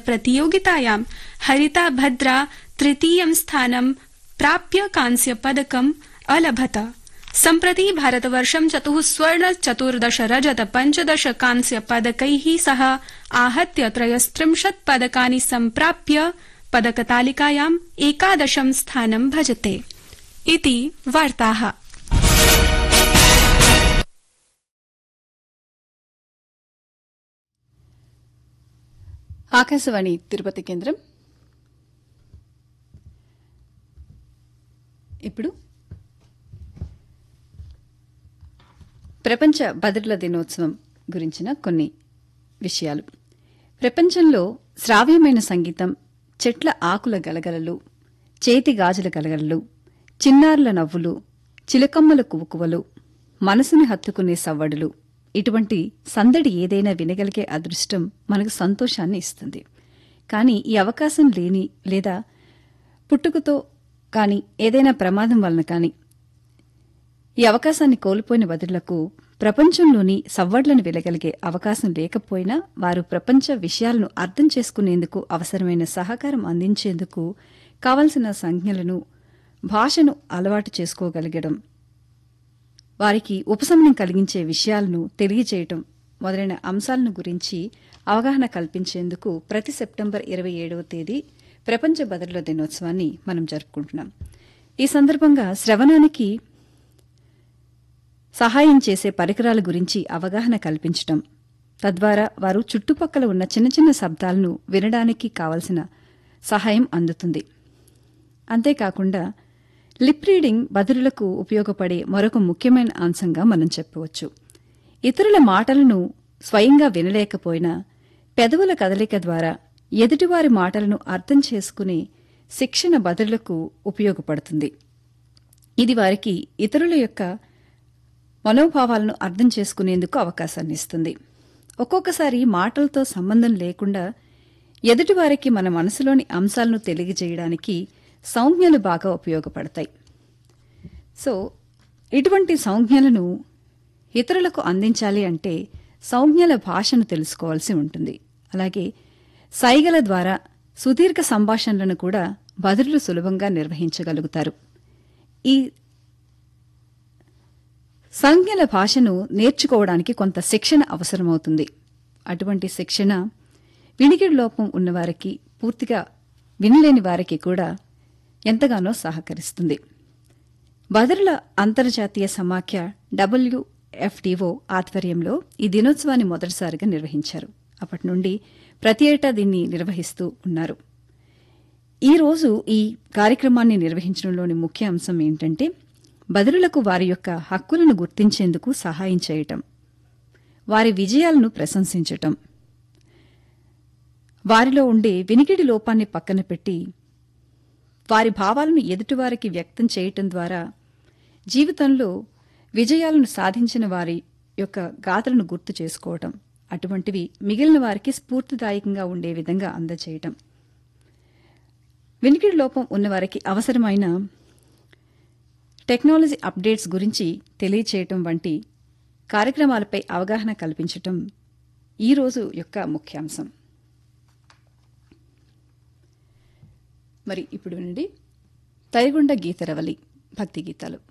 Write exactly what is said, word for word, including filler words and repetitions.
प्रतियोगितायां हरिता भद्रा तृतीयं स्थानं प्राप्य कांस्यपदकम् अलभत। सम्प्रति भारतवर्षं चतुः स्वर्ण चतुर्दश रजत पञ्चदश कांस्यपदकैः सह आहत्य त्रयस्त्रिंशत् पदकानि सम्प्राप्य पदकतालिकायाम् एकादशं स्थानं भजते। इति वार्ताः। ఆకాశవాణి తిరుపతి కేంద్రం. ఇప్పుడు ప్రపంచ బదిర్ల దినోత్సవం గురించిన కొన్ని విషయాలు. ప్రపంచంలో శ్రావ్యమైన సంగీతం, చెట్ల ఆకుల గలగలలు, చేతి గాజుల గలగలలు, చిన్నారుల నవ్వులు, చిలకమ్మల కువకువలు, మనసుని హత్తుకునే సవ్వడులు, ఇటువంటి సందడి ఏదైనా వినగలిగే అదృష్టం మనకు సంతోషాన్ని ఇస్తుంది. కానీ ఈ అవకాశం లేని లేదా పుట్టుకతో కానీ ఏదైనా ప్రమాదం వలన కానీ ఈ అవకాశాన్ని కోల్పోయిన బదిర్లకు ప్రపంచంలోని సవ్వడ్లను వినగలిగే అవకాశం లేకపోయినా వారు ప్రపంచ విషయాలను అర్థం చేసుకునేందుకు అవసరమైన సహకారం అందించేందుకు కావలసిన సంజ్ఞలను, భాషను అలవాటు చేసుకోగలగడం, వారికి ఉపశమనం కలిగించే విషయాలను తెలియజేయటం మొదలైన అంశాలను గురించి అవగాహన కల్పించేందుకు ప్రతి సెప్టెంబర్ ఇరవై ఏడవ తేదీ ప్రపంచ బదిర్ల దినోత్సవాన్ని మనం జరుపుకుంటున్నాం. ఈ సందర్భంగా శ్రవణానికి సహాయం చేసే పరికరాల గురించి అవగాహన కల్పించటం, తద్వారా వారు చుట్టుపక్కల ఉన్న చిన్న చిన్న శబ్దాలను వినడానికి కావలసిన సహాయం అందుతుంది. అంతేకాకుండా లిప్ రీడింగ్ బదిరులకు ఉపయోగపడే మరొక ముఖ్యమైన అంశంగా మనం చెప్పవచ్చు. ఇతరుల మాటలను స్వయంగా వినలేకపోయినా పెదవుల కదలిక ద్వారా ఎదుటివారి మాటలను అర్థం చేసుకునే శిక్షణ బదిరులకు ఉపయోగపడుతుంది. ఇది వారికి ఇతరుల యొక్క మనోభావాలను అర్థం చేసుకునేందుకు అవకాశాన్ని ఇస్తుంది. ఒక్కొక్కసారి మాటలతో సంబంధం లేకుండా ఎదుటివారికి మన మనసులోని అంశాలను తెలియజేయడానికి సంజ్ఞలు బాగా ఉపయోగపడతాయి. సో ఇటువంటి సంజ్ఞలను ఇతరులకు అందించాలి అంటే సంజ్ఞల భాషను తెలుసుకోవాల్సి ఉంటుంది. అలాగే సైగల ద్వారా సుదీర్ఘ సంభాషణలను కూడా బదిరులు సులభంగా నిర్వహించగలుగుతారు. ఈ సంజ్ఞల భాషను నేర్చుకోవడానికి కొంత శిక్షణ అవసరమవుతుంది. అటువంటి శిక్షణ వినికిడి లోపం ఉన్నవారికి, పూర్తిగా వినలేని వారికి కూడా ఎంతగానో సహకరిస్తుంది. బదిరుల అంతర్జాతీయ సమాఖ్య డబ్ల్యూఎఫ్డీఓ ఆధ్వర్యంలో ఈ దినోత్సవాన్ని మొదటిసారిగా నిర్వహించారు. అప్పటి నుండి ప్రతి ఏటా దీన్ని నిర్వహిస్తూ ఉన్నారు. ఈ రోజు ఈ కార్యక్రమాన్ని నిర్వహించడంలోని ముఖ్య అంశం ఏంటంటే బదిరులకు వారి యొక్క హక్కులను గుర్తించేందుకు సహాయం చేయటం, వారి విజయాలను ప్రశంసించటం, వారిలో ఉండే వినికిడి లోపాన్ని పక్కన పెట్టి వారి భావాలను ఎదుటివారికి వ్యక్తం చేయటం ద్వారా జీవితంలో విజయాలను సాధించిన వారి యొక్క గాథలను గుర్తు చేసుకోవటం, అటువంటివి మిగిలిన వారికి స్ఫూర్తిదాయకంగా ఉండే విధంగా అందజేయటం, వినికిడి లోపం ఉన్నవారికి అవసరమైన టెక్నాలజీ అప్డేట్స్ గురించి తెలియచేయటం వంటి కార్యక్రమాలపై అవగాహన కల్పించటం ఈ రోజు యొక్క ముఖ్యాంశం. మరి ఇప్పుడు నుండి తరిగొండ గీతరవలి భక్తి గీతాలు.